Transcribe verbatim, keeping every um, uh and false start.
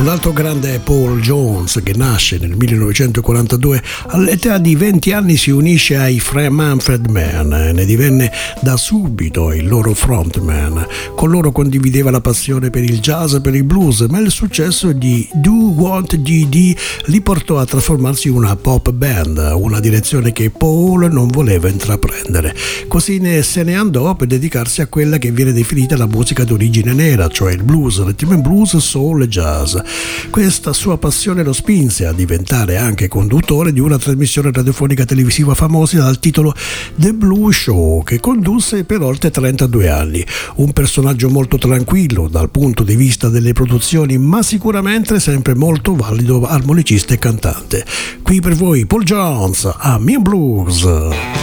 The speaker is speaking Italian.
Un altro grande è Paul Jones, che nasce nel millenovecentoquarantadue. All'età di venti anni si unisce ai Fred Manfred Man e ne divenne da subito il loro frontman. Con loro condivideva la passione per il jazz e per il blues, ma il successo di Do Want D D li portò a trasformarsi in una pop band, una direzione che Paul non voleva intraprendere. Così ne, se ne andò per dedicarsi a quella che viene definita la musica d'origine nera, cioè il blues, rhythm and blues, soul e jazz. Questa sua passione lo spinse a diventare anche conduttore di una trasmissione radiofonica televisiva famosa dal titolo The Blue Show, che condusse per oltre trentadue anni. Un personaggio molto tranquillo dal punto di vista delle produzioni, ma sicuramente sempre molto valido armonicista e cantante. Qui per voi Paul Jones a Me and Blues.